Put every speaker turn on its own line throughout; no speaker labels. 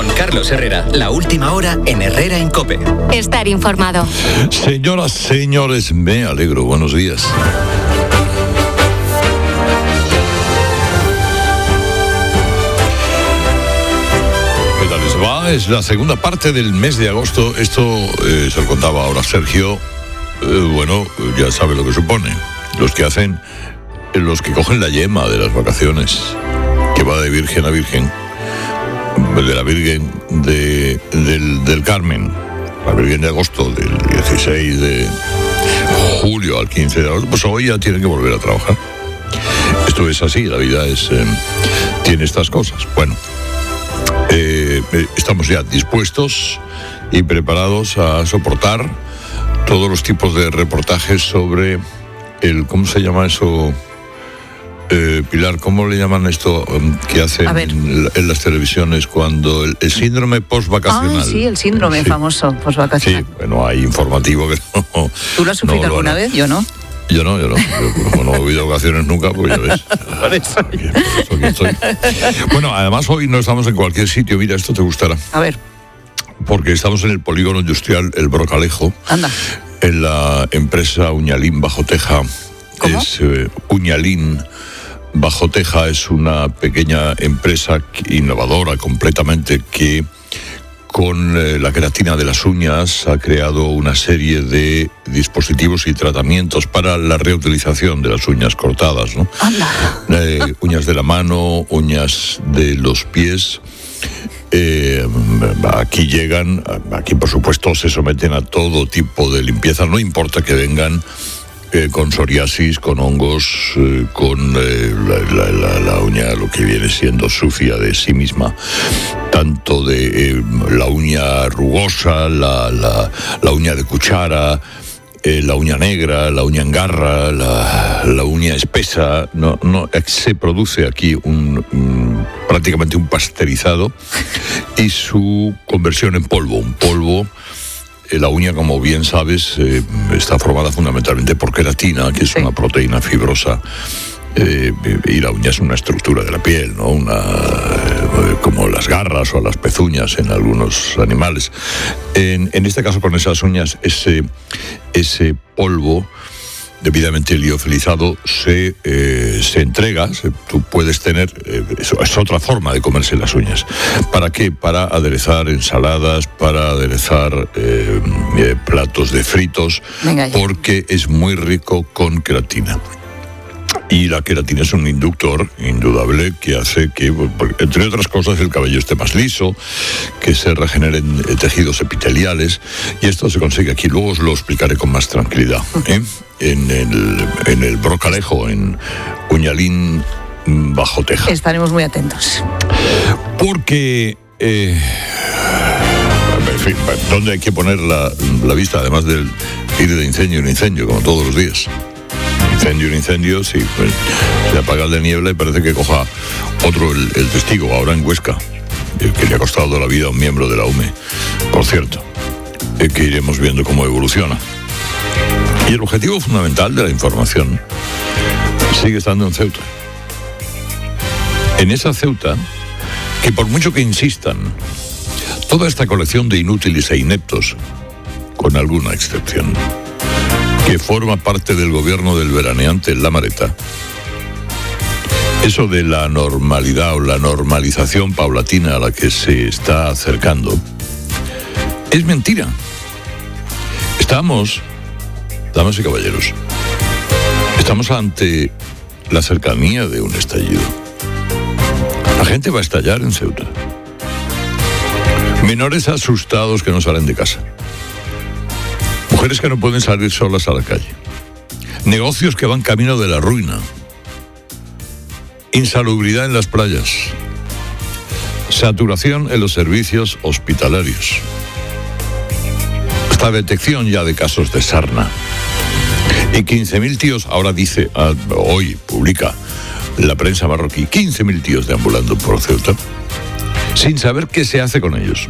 Con Carlos Herrera, la última hora en Herrera en COPE.
Estar informado.
Señoras, señores, me alegro. Buenos días. ¿Qué tal les va? Es la segunda parte del mes de agosto. Esto se lo contaba ahora Sergio. Bueno, ya sabe lo que supone. Los que cogen la yema de las vacaciones, que va de virgen a virgen, de la Virgen del Carmen, la Virgen de agosto, del 16 de julio al 15 de agosto, pues hoy ya tienen que volver a trabajar. Esto es así, la vida tiene estas cosas. Bueno, estamos ya dispuestos y preparados a soportar todos los tipos de reportajes sobre ¿cómo se llama eso? Pilar, ¿cómo le llaman esto que hacen en las televisiones cuando el síndrome postvacacional?
Sí, el síndrome famoso postvacacional.
Sí, bueno, hay informativo que no.
¿Tú lo has sufrido alguna vez? Yo no.
Yo no. Yo como no he habido vacaciones nunca, pues ya ves.
Por eso
aquí estoy. Bueno, además hoy no estamos en cualquier sitio. Mira, esto te gustará.
A ver.
Porque estamos en el polígono industrial El Brocalejo.
Anda.
En la empresa Uñalín Bajo Teja.
¿Cómo?
Es Uñalín Bajo Teja, es una pequeña empresa innovadora completamente que con la queratina de las uñas ha creado una serie de dispositivos y tratamientos para la reutilización de las uñas cortadas, ¿no? Uñas de la mano, uñas de los pies. Aquí por supuesto se someten a todo tipo de limpieza, no importa que vengan con psoriasis, con hongos, con la uña, lo que viene siendo sucia de sí misma, tanto de la uña rugosa, la uña de cuchara, la uña negra, la uña en garra, la uña espesa. No, se produce aquí prácticamente un pasteurizado y su conversión en polvo. La uña, como bien sabes, está formada fundamentalmente por queratina, que es una proteína fibrosa, y la uña es una estructura de la piel, ¿no? Como las garras o las pezuñas en algunos animales. En este caso, con esas uñas, ese polvo debidamente liofilizado se entrega. Tú puedes tener, es otra forma de comerse las uñas. ¿Para qué? Para aderezar ensaladas, para aderezar platos de fritos, porque es muy rico con queratina. Y la queratina es un inductor indudable que hace que, entre otras cosas, el cabello esté más liso, que se regeneren tejidos epiteliales, y esto se consigue aquí. Luego os lo explicaré con más tranquilidad, en el Brocalejo, en Uñalín Bajo Teja.
Estaremos muy atentos.
Porque en fin, ¿dónde hay que poner la vista? Además del ir de incendio en incendio, como todos los días. Incendio, sí, pues se apaga el de niebla y parece que coja otro el testigo, ahora en Huesca, que le ha costado la vida a un miembro de la UME, por cierto, que iremos viendo cómo evoluciona. Y el objetivo fundamental de la información sigue estando en Ceuta. En esa Ceuta, que por mucho que insistan, toda esta colección de inútiles e ineptos, con alguna excepción, que forma parte del gobierno del veraneante en La Mareta, eso de la normalidad o la normalización paulatina a la que se está acercando, es mentira. Estamos, damas y caballeros, estamos ante la cercanía de un estallido. La gente va a estallar en Ceuta. Menores asustados que no salen de casa. Mujeres que no pueden salir solas a la calle. Negocios que van camino de la ruina. Insalubridad en las playas. Saturación en los servicios hospitalarios. Hasta detección ya de casos de sarna. Y 15.000 tíos, ahora dice, hoy publica la prensa marroquí, 15.000 tíos deambulando por Ceuta, sin saber qué se hace con ellos.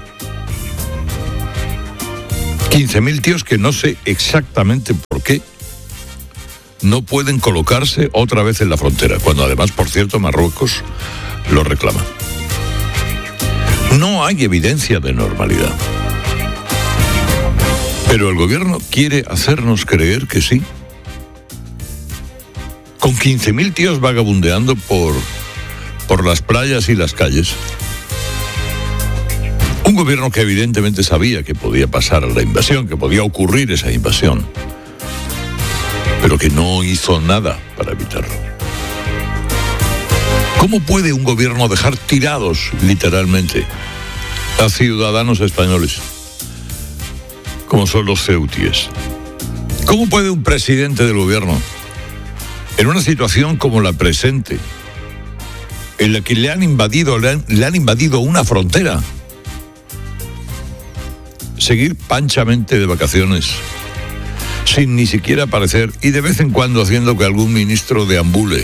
15.000 tíos que no sé exactamente por qué no pueden colocarse otra vez en la frontera, cuando además, por cierto, Marruecos lo reclama. No hay evidencia de normalidad. Pero el gobierno quiere hacernos creer que sí. Con 15.000 tíos vagabundeando por las playas y las calles. Un gobierno que evidentemente sabía que podía pasar la invasión, que podía ocurrir esa invasión, pero que no hizo nada para evitarlo. ¿Cómo puede un gobierno dejar tirados, literalmente, a ciudadanos españoles, como son los ceutíes? ¿Cómo puede un presidente del gobierno, en una situación como la presente, en la que le han invadido una frontera, seguir panchamente de vacaciones, sin ni siquiera aparecer, y de vez en cuando haciendo que algún ministro deambule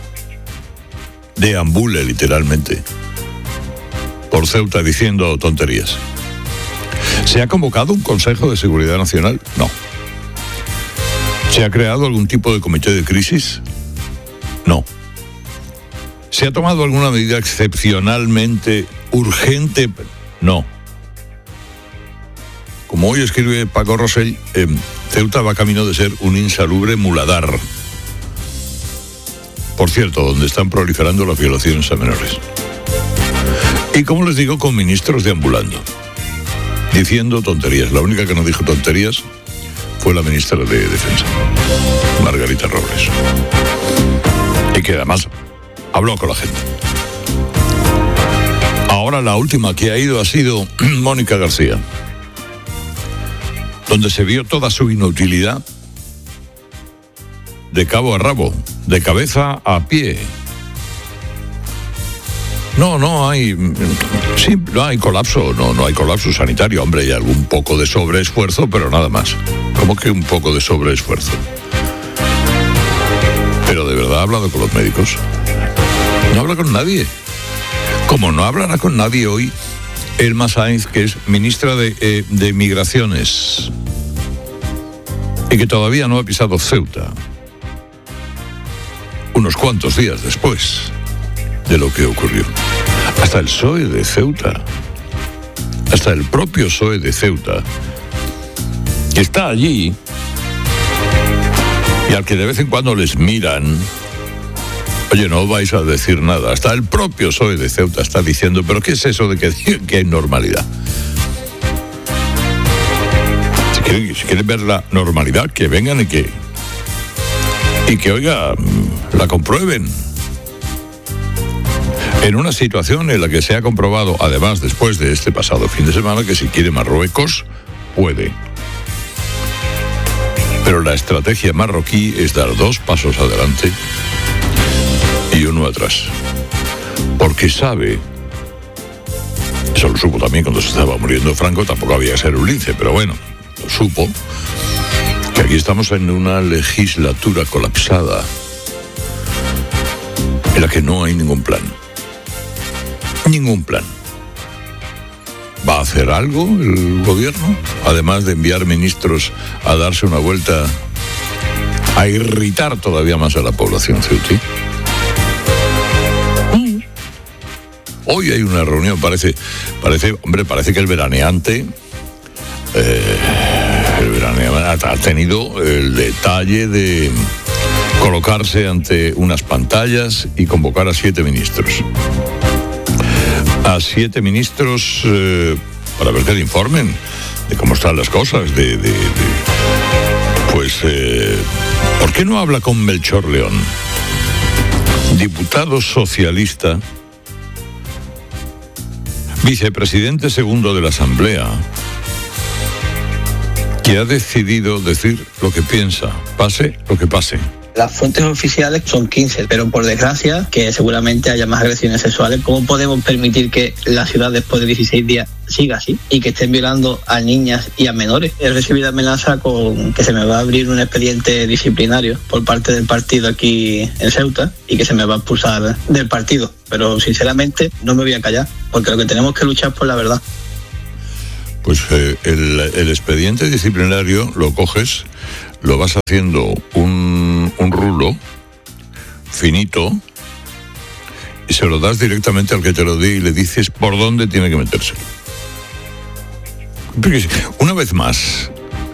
literalmente, por Ceuta diciendo tonterías? ¿Se ha convocado un Consejo de Seguridad Nacional? No. ¿Se ha creado algún tipo de comité de crisis? No. ¿Se ha tomado alguna medida excepcionalmente urgente? No. Como hoy escribe Paco Rosell, Ceuta va camino de ser un insalubre muladar. Por cierto, donde están proliferando las violaciones a menores. Y como les digo, con ministros deambulando, diciendo tonterías. La única que no dijo tonterías fue la ministra de Defensa, Margarita Robles. Y que además habló con la gente. Ahora la última que ha ido ha sido Mónica García, donde se vio toda su inutilidad de cabo a rabo, de cabeza a pie. No hay colapso, no hay colapso sanitario. Hombre, hay algún poco de sobreesfuerzo, pero nada más. ¿Cómo que un poco de sobreesfuerzo? Pero de verdad ha hablado con los médicos. No habla con nadie. Como no hablará con nadie hoy Elma Sainz, que es ministra de Migraciones y que todavía no ha pisado Ceuta, unos cuantos días después de lo que ocurrió. Hasta el PSOE de Ceuta, hasta el propio PSOE de Ceuta, que está allí y al que de vez en cuando les miran, oye, no vais a decir nada. Hasta el propio PSOE de Ceuta está diciendo, ¿pero qué es eso de que hay normalidad? Si quieren ver la normalidad, que vengan y que oiga, la comprueben. En una situación en la que se ha comprobado, además, después de este pasado fin de semana, que si quiere Marruecos, puede. Pero la estrategia marroquí es dar 2 pasos adelante y 1 atrás. Porque sabe, eso lo supo también cuando se estaba muriendo Franco, tampoco había que ser un lince, pero bueno, lo supo, que aquí estamos en una legislatura colapsada en la que no hay ningún plan. Ningún plan. ¿Va a hacer algo el gobierno? Además de enviar ministros a darse una vuelta, a irritar todavía más a la población ceutí. Hoy hay una reunión, parece que el veraneante ha tenido el detalle de colocarse ante unas pantallas y convocar a 7 ministros. A 7 ministros para ver que le informen de cómo están las cosas, ¿por qué no habla con Melchor León, diputado socialista, vicepresidente segundo de la Asamblea, que ha decidido decir lo que piensa, pase lo que pase?
Las fuentes oficiales son 15, pero por desgracia, que seguramente haya más agresiones sexuales. ¿Cómo podemos permitir que la ciudad después de 16 días siga así y que estén violando a niñas y a menores? He recibido amenaza con que se me va a abrir un expediente disciplinario por parte del partido aquí en Ceuta y que se me va a expulsar del partido. Pero sinceramente no me voy a callar, porque lo que tenemos que luchar es por la verdad.
Pues el expediente disciplinario lo coges, lo vas haciendo un rulo finito y se lo das directamente al que te lo dé y le dices por dónde tiene que meterse. Porque, una vez más,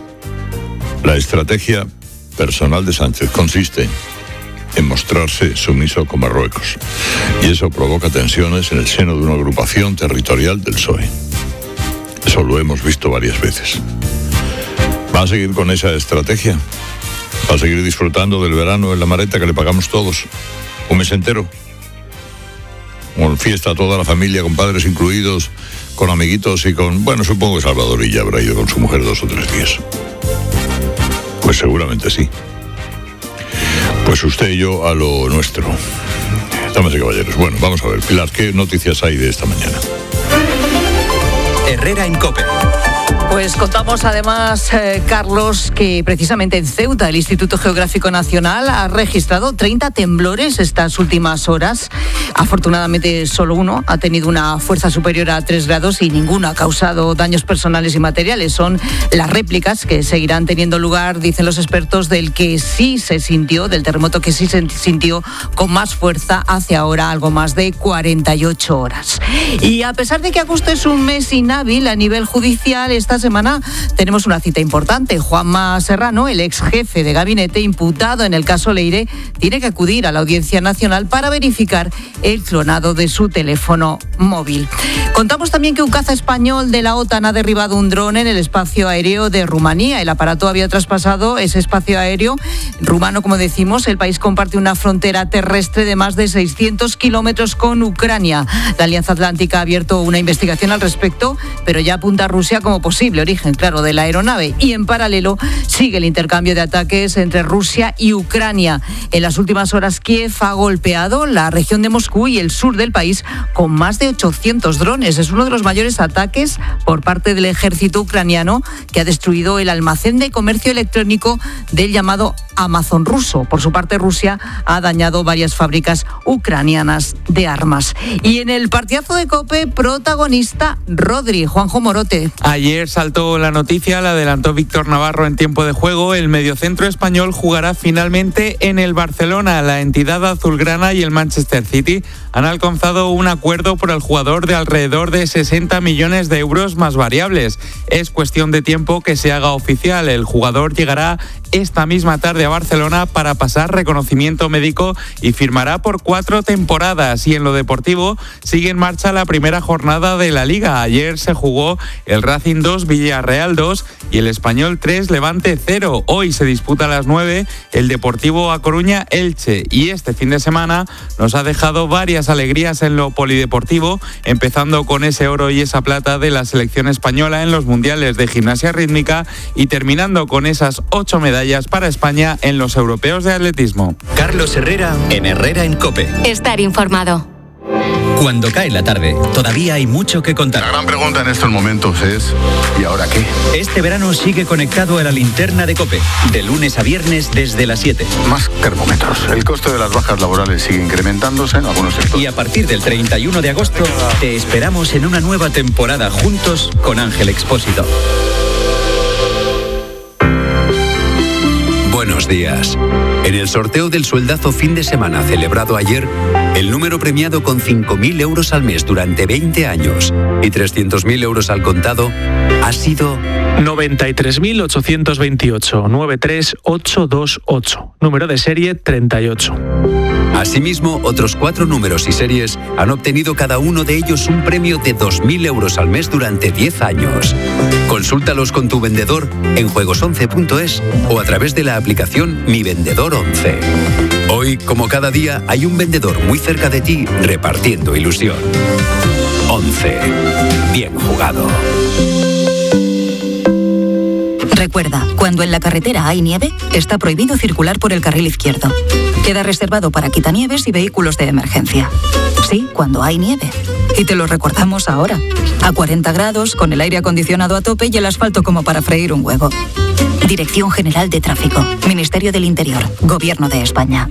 la estrategia personal de Sánchez consiste en mostrarse sumiso con Marruecos, y eso provoca tensiones en el seno de una agrupación territorial del PSOE. Eso lo hemos visto varias veces. ¿Va a seguir con esa estrategia? ¿Va a seguir disfrutando del verano en la Mareta que le pagamos todos? ¿Un mes entero? Con fiesta toda la familia, con padres incluidos, con amiguitos y con... Bueno, supongo que Salvador Illa habrá ido con su mujer 2 o 3 días. Pues seguramente sí. Pues usted y yo a lo nuestro. Damas y caballeros. Bueno, vamos a ver, Pilar, ¿qué noticias hay de esta mañana?
Herrera en COPE.
Pues contamos además, Carlos, que precisamente en Ceuta el Instituto Geográfico Nacional ha registrado 30 temblores estas últimas horas. Afortunadamente solo uno ha tenido una fuerza superior a 3 grados y ninguno ha causado daños personales y materiales. Son las réplicas que seguirán teniendo lugar, dicen los expertos, del que sí se sintió, del terremoto que sí se sintió con más fuerza hace ahora algo más de 48 horas. Y a pesar de que agosto es un mes inhábil a nivel judicial, esta semana tenemos una cita importante. Juanma Serrano, el ex jefe de gabinete imputado en el caso Leire, tiene que acudir a la Audiencia Nacional para verificar el clonado de su teléfono móvil. Contamos también que un caza español de la OTAN ha derribado un dron en el espacio aéreo de Rumanía. El aparato había traspasado ese espacio aéreo rumano, como decimos. El país comparte una frontera terrestre de más de 600 kilómetros con Ucrania. La Alianza Atlántica ha abierto una investigación al respecto, pero ya apunta a Rusia como posible origen, claro, de la aeronave. Y en paralelo sigue el intercambio de ataques entre Rusia y Ucrania. En las últimas horas, Kiev ha golpeado la región de Moscú y el sur del país con más de 800 drones. Es uno de los mayores ataques por parte del ejército ucraniano, que ha destruido el almacén de comercio electrónico del llamado Amazon ruso. Por su parte, Rusia ha dañado varias fábricas ucranianas de armas. Y en el partidazo de COPE, protagonista Rodri, Juanjo Morote.
Ayer saltó la noticia, la adelantó Víctor Navarro en tiempo de juego. El mediocentro español jugará finalmente en el Barcelona. La entidad azulgrana y el Manchester City han alcanzado un acuerdo por el jugador de alrededor de 60 millones de euros más variables. Es cuestión de tiempo que se haga oficial. El jugador llegará esta misma tarde a Barcelona para pasar reconocimiento médico y firmará por 4 temporadas. Y en lo deportivo sigue en marcha la primera jornada de la Liga. Ayer se jugó el Racing 2, Villarreal 2 y el Español 3, Levante 0. Hoy se disputa a las 9 el Deportivo A Coruña Elche. Y este fin de semana nos ha dejado varias alegrías en lo polideportivo, empezando con ese oro y esa plata de la selección española en los mundiales de gimnasia rítmica y terminando con esas 8 medallas para España en los europeos de atletismo.
Carlos Herrera en Herrera en COPE.
Estar informado.
Cuando cae la tarde, todavía hay mucho que contar.
La gran pregunta en estos momentos es, ¿y ahora qué?
Este verano sigue conectado a la linterna de COPE, de lunes a viernes desde las 7.
Más termómetros. El coste de las bajas laborales sigue incrementándose en algunos sectores.
Y a partir del 31 de agosto, te esperamos en una nueva temporada juntos con Ángel Expósito.
Buenos días. En el sorteo del sueldazo fin de semana celebrado ayer, el número premiado con 5.000 euros al mes durante 20 años y 300.000 euros al contado ha sido
93.828, 93828, número de serie 38.
Asimismo, otros 4 números y series han obtenido cada uno de ellos un premio de 2.000 euros al mes durante 10 años. Consúltalos con tu vendedor en juegos11.es o a través de la aplicación Mi Vendedor 11. Hoy, como cada día, hay un vendedor muy cerca de ti repartiendo ilusión. 11. Bien jugado.
Recuerda, cuando en la carretera hay nieve, está prohibido circular por el carril izquierdo. Queda reservado para quitanieves y vehículos de emergencia. Sí, cuando hay nieve. Y te lo recordamos ahora. A 40 grados, con el aire acondicionado a tope y el asfalto como para freír un huevo. Dirección General de Tráfico. Ministerio del Interior. Gobierno de España.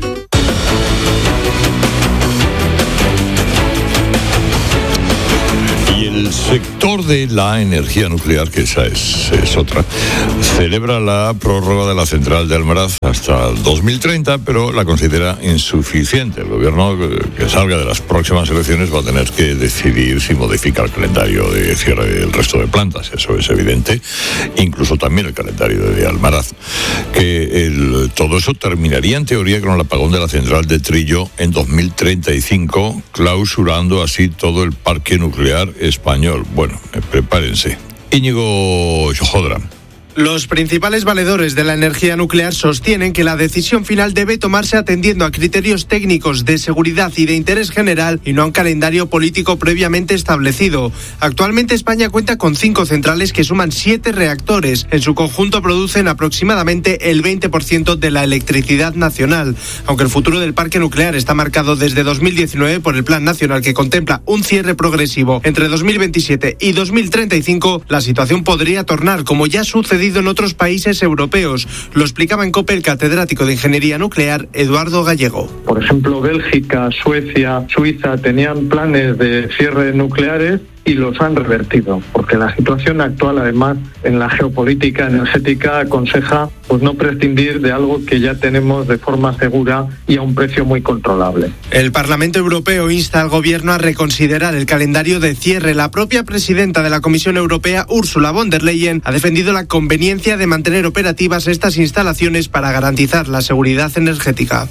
Y El sector de la energía nuclear, que esa es otra, celebra la prórroga de la central de Almaraz hasta el 2030, pero la considera insuficiente. El gobierno que salga de las próximas elecciones va a tener que decidir si modifica el calendario de cierre del resto de plantas, eso es evidente, incluso también el calendario de Almaraz. Todo eso terminaría en teoría con el apagón de la central de Trillo en 2035, clausurando así todo el parque nuclear español. Bueno, prepárense. Íñigo Jodra.
Los principales valedores de la energía nuclear sostienen que la decisión final debe tomarse atendiendo a criterios técnicos de seguridad y de interés general y no a un calendario político previamente establecido. Actualmente España cuenta con 5 centrales que suman 7 reactores. En su conjunto producen aproximadamente el 20% de la electricidad nacional. Aunque el futuro del parque nuclear está marcado desde 2019 por el Plan Nacional que contempla un cierre progresivo entre 2027 y 2035, la situación podría tornar, como ya ha sucedido en otros países europeos. Lo explicaba en COPE el catedrático de Ingeniería Nuclear, Eduardo Gallego.
Por ejemplo, Bélgica, Suecia, Suiza tenían planes de cierre nucleares y los han revertido, porque la situación actual, además, en la geopolítica energética aconseja no prescindir de algo que ya tenemos de forma segura y a un precio muy controlable.
El Parlamento Europeo insta al Gobierno a reconsiderar el calendario de cierre. La propia presidenta de la Comisión Europea, Ursula von der Leyen, ha defendido la conveniencia de mantener operativas estas instalaciones para garantizar la seguridad energética.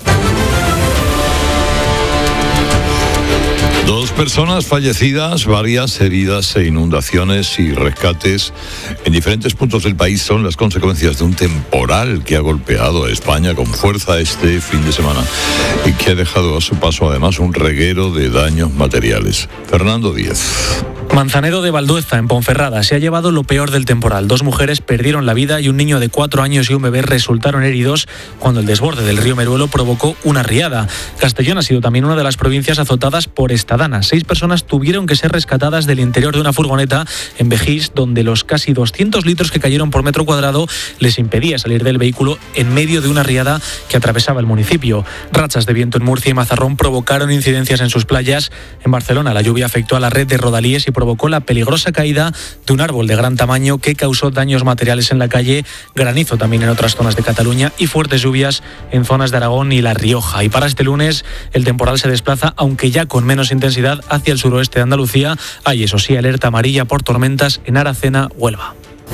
2 personas fallecidas, varias heridas e inundaciones y rescates en diferentes puntos del país son las consecuencias de un temporal que ha golpeado a España con fuerza este fin de semana y que ha dejado a su paso además un reguero de daños materiales. Fernando Díez.
Manzanedo de Valdueza, en Ponferrada, se ha llevado lo peor del temporal. 2 mujeres perdieron la vida y un niño de 4 años y un bebé resultaron heridos cuando el desborde del río Meruelo provocó una riada. Castellón ha sido también una de las provincias azotadas por esta dana. 6 personas tuvieron que ser rescatadas del interior de una furgoneta en Vejís, donde los casi 200 litros que cayeron por metro cuadrado les impedía salir del vehículo en medio de una riada que atravesaba el municipio. Rachas de viento en Murcia y Mazarrón provocaron incidencias en sus playas. En Barcelona, la lluvia afectó a la red de rodalíes y provocó la peligrosa caída de un árbol de gran tamaño que causó daños materiales en la calle, granizo también en otras zonas de Cataluña y fuertes lluvias en zonas de Aragón y La Rioja. Y para este lunes el temporal se desplaza, aunque ya con menos intensidad, hacia el suroeste de Andalucía. Hay, eso sí, alerta amarilla por tormentas en Aracena, Huelva.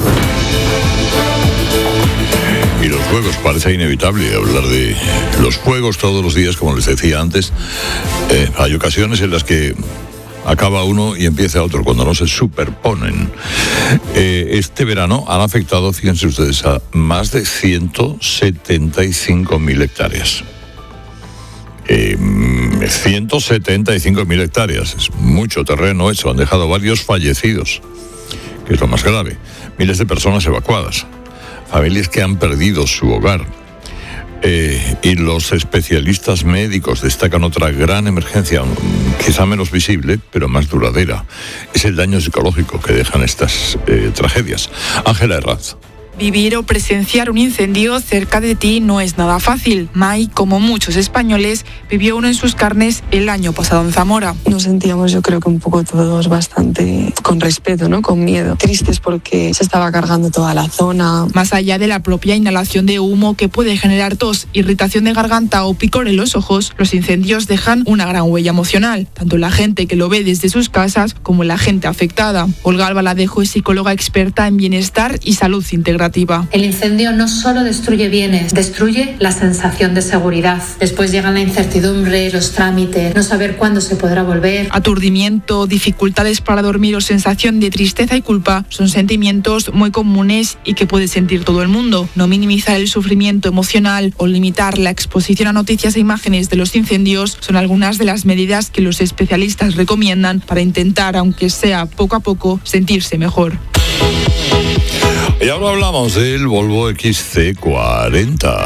Y los juegos, parece inevitable hablar de los juegos todos los días, como les decía antes. Hay ocasiones en las que acaba uno y empieza otro, cuando no se superponen. Este verano han afectado, fíjense ustedes, a más de 175.000 hectáreas. 175.000 hectáreas, es mucho terreno eso. Han dejado varios fallecidos, que es lo más grave. Miles de personas evacuadas, familias que han perdido su hogar. Y los especialistas médicos destacan otra gran emergencia, quizá menos visible, pero más duradera. Es el daño psicológico que dejan estas tragedias. Ángela Herraz.
Vivir o presenciar un incendio cerca de ti no es nada fácil. Mai, como muchos españoles, vivió uno en sus carnes el año pasado en Zamora.
Nos sentíamos, yo creo que un poco todos bastante con respeto, ¿no? Con miedo. Tristes porque se estaba cargando toda la zona.
Más allá de la propia inhalación de humo que puede generar tos, irritación de garganta o picor en los ojos, los incendios dejan una gran huella emocional, tanto la gente que lo ve desde sus casas como la gente afectada. Olga Albaladejo es psicóloga experta en bienestar y salud integral.
El incendio no solo destruye bienes, destruye la sensación de seguridad. Después llegan la incertidumbre, los trámites, no saber cuándo se podrá volver.
Aturdimiento, dificultades para dormir o sensación de tristeza y culpa son sentimientos muy comunes y que puede sentir todo el mundo. No minimizar el sufrimiento emocional o limitar la exposición a noticias e imágenes de los incendios son algunas de las medidas que los especialistas recomiendan para intentar, aunque sea poco a poco, sentirse mejor.
Y ahora hablamos del Volvo XC40.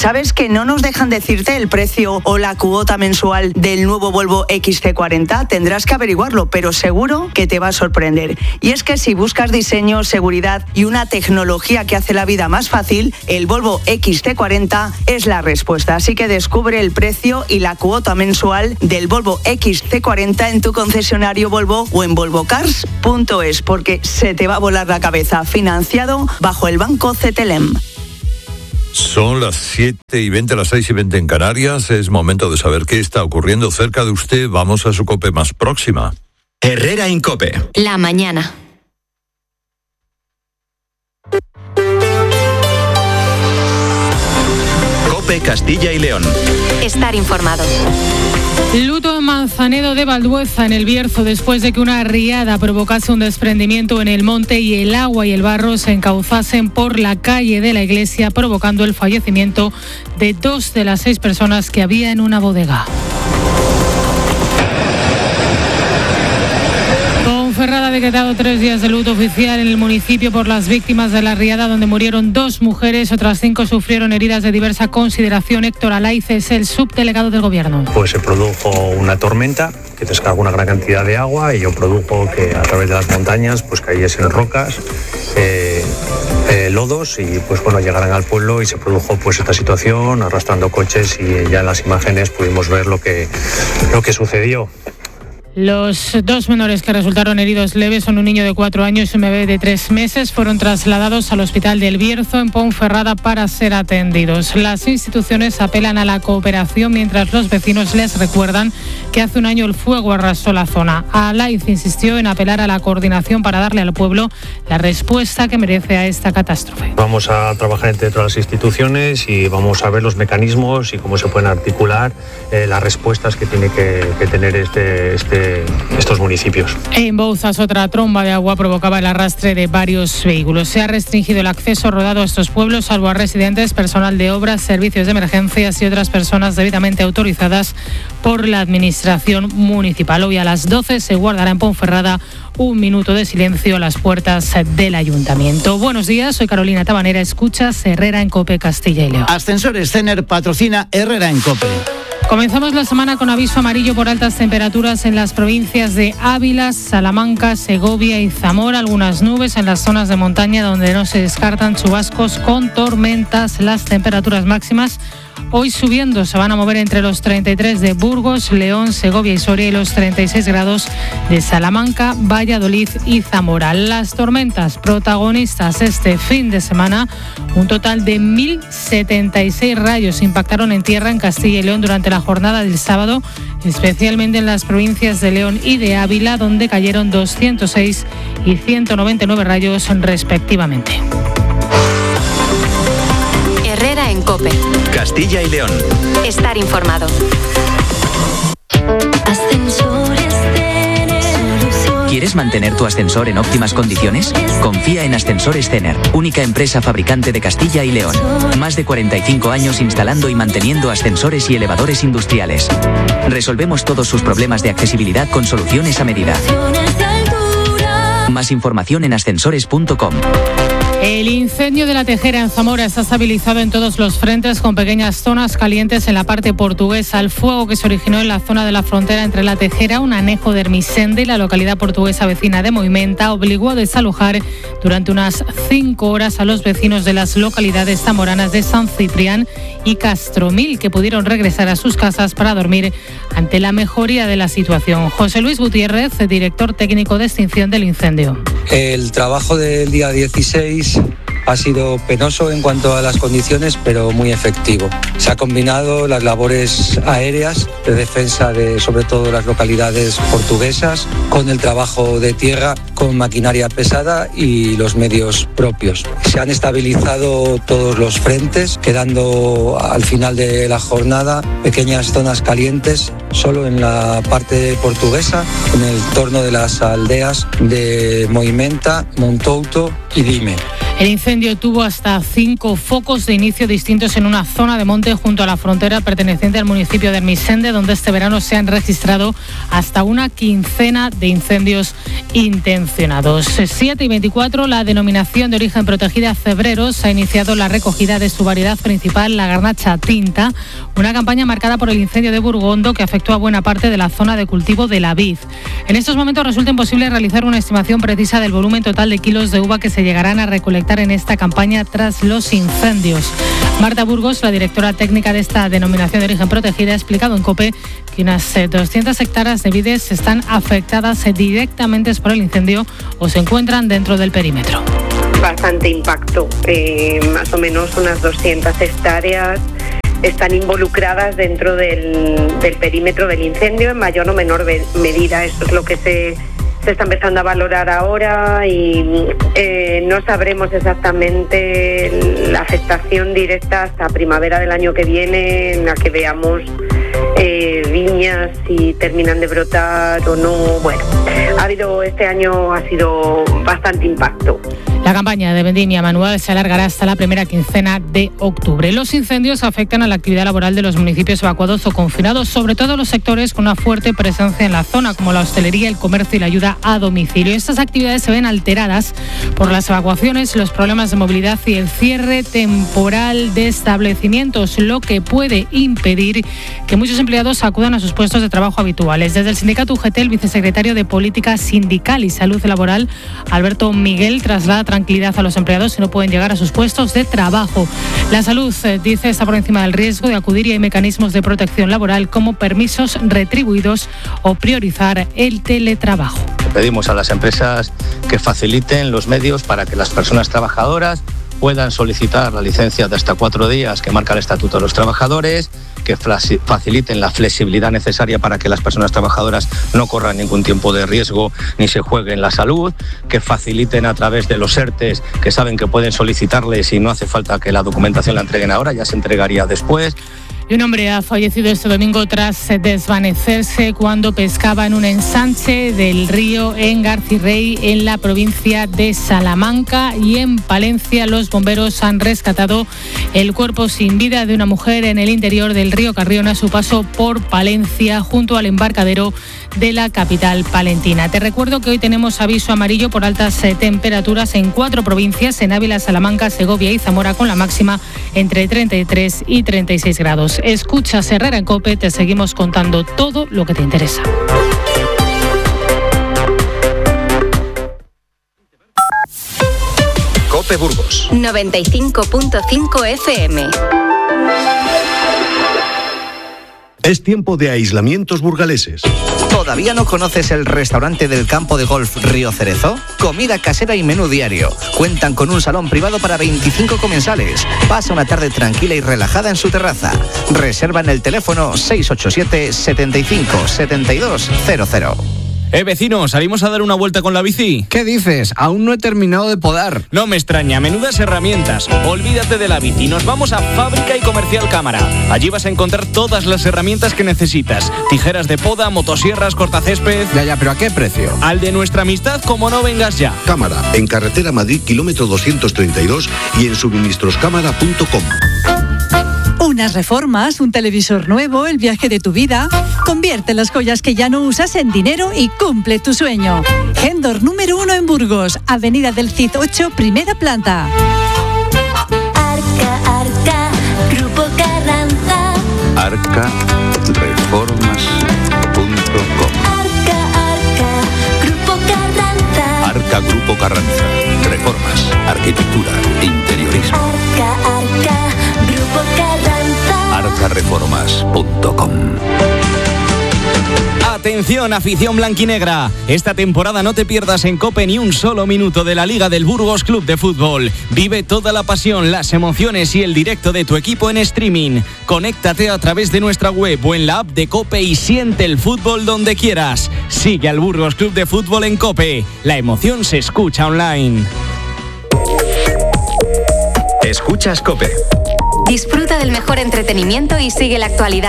¿sabes que no nos dejan decirte el precio o la cuota mensual del nuevo Volvo XC40? Tendrás que averiguarlo, pero seguro que te va a sorprender. Y es que si buscas diseño, seguridad y una tecnología que hace la vida más fácil, el Volvo XC40 es la respuesta. Así que descubre el precio y la cuota mensual del Volvo XC40 en tu concesionario Volvo o en volvocars.es, porque se te va a volar la cabeza. Financiado bajo el Banco CTLM.
Son las 7:20, las 6:20 en Canarias. Es momento de saber qué está ocurriendo cerca de usted. Vamos a su COPE más próxima.
Herrera en COPE.
La mañana.
COPE Castilla y León.
Estar informado.
Luto en Manzanedo de Valdueza, en el Bierzo, después de que una riada provocase un desprendimiento en el monte y el agua y el barro se encauzasen por la calle de la iglesia, provocando el fallecimiento de 2 de las 6 personas que había en una bodega. Ponferrada ha decretado 3 días de luto oficial en el municipio por las víctimas de la riada, donde murieron 2 mujeres, otras 5 sufrieron heridas de diversa consideración. Héctor Alaiz es el subdelegado del Gobierno.
Pues se produjo una tormenta que descargó una gran cantidad de agua y ello produjo que a través de las montañas pues cayesen rocas, lodos y pues bueno, llegaran al pueblo y se produjo pues esta situación arrastrando coches y ya en las imágenes pudimos ver lo que sucedió.
Los 2 menores que resultaron heridos leves son un niño de 4 años y un bebé de 3 meses. Fueron trasladados al Hospital del Bierzo en Ponferrada para ser atendidos. Las instituciones apelan a la cooperación mientras los vecinos les recuerdan que hace un año el fuego arrasó la zona. Alaiz insistió en apelar a la coordinación para darle al pueblo la respuesta que merece a esta catástrofe.
Vamos a trabajar entre todas las instituciones y vamos a ver los mecanismos y cómo se pueden articular las respuestas que tiene que tener estos municipios.
En Bouzas, otra tromba de agua provocaba el arrastre de varios vehículos. Se ha restringido el acceso rodado a estos pueblos, salvo a residentes, personal de obras, servicios de emergencias y otras personas debidamente autorizadas por la administración municipal. Hoy a las 12 se guardará en Ponferrada un minuto de silencio a las puertas del ayuntamiento. Buenos días, soy Carolina Tabanera. Escuchas Herrera en COPE Castilla y León.
Ascensores Cener patrocina Herrera en COPE.
Comenzamos la semana con aviso amarillo por altas temperaturas en las provincias de Ávila, Salamanca, Segovia y Zamora. Algunas nubes en las zonas de montaña donde no se descartan chubascos con tormentas. Las temperaturas máximas hoy subiendo, se van a mover entre los 33 de Burgos, León, Segovia y Soria y los 36 grados de Salamanca, Valladolid y Zamora. Las tormentas protagonistas este fin de semana, un total de 1.076 rayos impactaron en tierra en Castilla y León durante la jornada del sábado, especialmente en las provincias de León y de Ávila, donde cayeron 206 y 199 rayos respectivamente.
Herrera en COPE.
Castilla y León.
Estar informado.
¿Quieres mantener tu ascensor en óptimas condiciones? Confía en Ascensores Cener, única empresa fabricante de Castilla y León. Más de 45 años instalando y manteniendo ascensores y elevadores industriales. Resolvemos todos sus problemas de accesibilidad con soluciones a medida. Más información en ascensores.com.
El incendio de la Tejera en Zamora está estabilizado en todos los frentes, con pequeñas zonas calientes en la parte portuguesa. El fuego que se originó en la zona de la frontera entre la Tejera, un anejo de Ermisende y la localidad portuguesa vecina de Moimenta obligó a desalojar durante unas 5 horas a los vecinos de las localidades zamoranas de San Ciprián y Castromil, que pudieron regresar a sus casas para dormir ante la mejoría de la situación. José Luis Gutiérrez, director técnico de extinción del incendio.
El trabajo del día 16 ha sido penoso en cuanto a las condiciones, pero muy efectivo. Se ha combinado las labores aéreas de defensa de sobre todo las localidades portuguesas con el trabajo de tierra, con maquinaria pesada y los medios propios. Se han estabilizado todos los frentes, quedando al final de la jornada pequeñas zonas calientes solo en la parte portuguesa, en el entorno de las aldeas de Moimenta, Montouto y Dime.
El incendio tuvo hasta 5 focos de inicio distintos en una zona de monte junto a la frontera perteneciente al municipio de Ermessende, donde este verano se han registrado hasta una quincena de incendios intencionados. 7:24, la denominación de origen protegida Cebreros ha iniciado la recogida de su variedad principal, la garnacha tinta, una campaña marcada por el incendio de Burgondo que afectó a buena parte de la zona de cultivo de la vid. En estos momentos resulta imposible realizar una estimación precisa del volumen total de kilos de uva que se llegarán a recolectar en esta campaña tras los incendios. Marta Burgos, la directora técnica de esta denominación de origen protegida, ha explicado en COPE que unas 200 hectáreas de vides están afectadas directamente por el incendio o se encuentran dentro del perímetro.
Bastante impacto, más o menos unas 200 hectáreas están involucradas dentro del perímetro del incendio en mayor o menor medida. Eso es lo que se está empezando a valorar ahora y no sabremos exactamente la afectación directa hasta primavera del año que viene, en la que veamos viñas si terminan de brotar o no. Bueno, este año ha sido bastante impacto.
La campaña de vendimia manual se alargará hasta la primera quincena de octubre. Los incendios afectan a la actividad laboral de los municipios evacuados o confinados, sobre todo los sectores con una fuerte presencia en la zona, como la hostelería, el comercio y la ayuda a domicilio. Estas actividades se ven alteradas por las evacuaciones, los problemas de movilidad y el cierre temporal de establecimientos, lo que puede impedir que muchos empleados acudan a sus puestos de trabajo habituales. Desde el sindicato UGT, el vicesecretario de Política Sindical y Salud Laboral, Alberto Miguel, traslada tranquilidad a los empleados si no pueden llegar a sus puestos de trabajo. La salud, dice, está por encima del riesgo de acudir y hay mecanismos de protección laboral como permisos retribuidos o priorizar el teletrabajo.
Pedimos a las empresas que faciliten los medios para que las personas trabajadoras puedan solicitar la licencia de hasta 4 días que marca el Estatuto de los Trabajadores, que faciliten la flexibilidad necesaria para que las personas trabajadoras no corran ningún tiempo de riesgo ni se jueguen la salud, que faciliten a través de los ERTES, que saben que pueden solicitarles y no hace falta que la documentación la entreguen ahora, ya se entregaría después.
Y un hombre ha fallecido este domingo tras desvanecerse cuando pescaba en un ensanche del río en Garcirrey, en la provincia de Salamanca. Y en Palencia, los bomberos han rescatado el cuerpo sin vida de una mujer en el interior del río Carrión a su paso por Palencia, junto al embarcadero de la capital palentina. Te recuerdo que hoy tenemos aviso amarillo por altas temperaturas en 4 provincias, en Ávila, Salamanca, Segovia y Zamora, con la máxima entre 33 y 36 grados. Escuchas Herrera en COPE, te seguimos contando todo lo que te interesa.
COPE Burgos
95.5 FM.
Es tiempo de aislamientos burgaleses.
¿Todavía no conoces el restaurante del campo de golf Río Cerezo? Comida casera y menú diario. Cuentan con un salón privado para 25 comensales. Pasa una tarde tranquila y relajada en su terraza. Reserva en el teléfono 687 75 72 00.
Vecino, ¿salimos a dar una vuelta con la bici?
¿Qué dices? Aún no he terminado de podar.
No me extraña, menudas herramientas. Olvídate de la bici, nos vamos a Fábrica y Comercial Cámara. Allí vas a encontrar todas las herramientas que necesitas. Tijeras de poda, motosierras, cortacésped...
Ya, pero ¿a qué precio?
Al de nuestra amistad, como no vengas ya.
Cámara, en Carretera Madrid, kilómetro 232 y en suministroscámara.com.
Unas reformas, un televisor nuevo, el viaje de tu vida. Convierte las joyas que ya no usas en dinero y cumple tu sueño. Gendor número 1 en Burgos, Avenida del Cid 8, primera planta.
Arca, Grupo Carranza.
Arcareformas.com.
Arca, Grupo Carranza.
Arca Grupo Carranza. Reformas, arquitectura, interiorismo.
Arca, Grupo Carranza.
Arcareformas.com.
Atención, afición blanquinegra. Esta temporada no te pierdas en COPE ni un solo minuto de la Liga del Burgos Club de Fútbol. Vive toda la pasión, las emociones y el directo de tu equipo en streaming. Conéctate a través de nuestra web o en la app de COPE y siente el fútbol donde quieras. Sigue al Burgos Club de Fútbol en COPE. La emoción se escucha online.
Escuchas COPE.
Disfruta del mejor entretenimiento y sigue la actualidad.